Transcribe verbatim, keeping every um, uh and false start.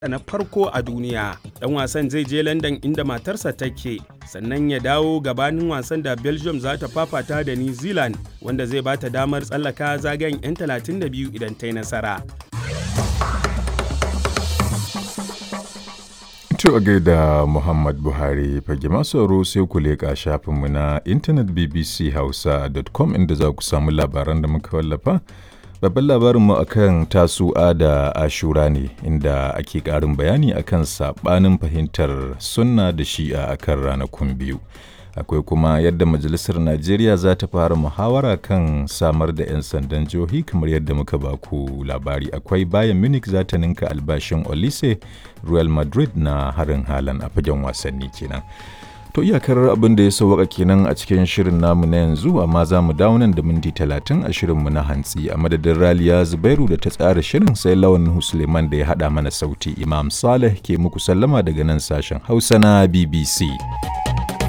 na farko a duniya. Dan wasan zai je London inda matarsa take, sannan ya dawo gabanin wasan da Belgium za ta fafata da New Zealand, wanda zai bata damar tsallaka zagayen 'yan talatin da biyu idan ta yi nasara. To a gaida Muhammad Buhari fage masu sai ku leƙa shafinmu na intanet b b c hausa dot com inda za ku samu labaran da muka wallafa. Babban labarinmu akan tasu'a da ashura ne inda ake ƙarin bayani akan saɓanin fahimtar sunna da shi'a akan ranakun biyu. Akwai kuma yadda Majalisar Najeriya za ta fara muhawara kan samar da 'yan sandan jihohi kamar yadda muka baku labari. Akwai Bayern Munich za ta ninka albashin Olise, Real Madrid na harin halan a fagen wasanni kenan. To iyakar abin da ya sauwaka kenan a cikin shirin namu na yanzu, amma za mu dawo nan da minti talatin a shirinmu na hantsi a madadin Raliya Zubairu da ta tsara shirin, sai Lawan Suleiman da ya haɗa mana sauti. Imam Saleh ke muku sallama daga nan sashen Hausa na B B C.